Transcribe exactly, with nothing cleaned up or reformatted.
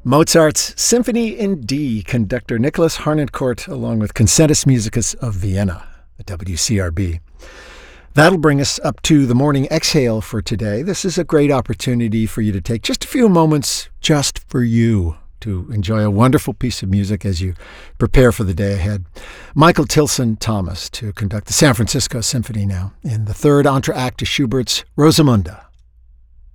Mozart's Symphony in D, conductor Nicholas Harnoncourt, along with Concertus Musicus of Vienna, the W C R B. That'll bring us up to the morning exhale for today. This is a great opportunity for you to take just a few moments just for you to enjoy a wonderful piece of music as you prepare for the day ahead. Michael Tilson Thomas to conduct the San Francisco Symphony now in the third entr'acte to Schubert's Rosamunde.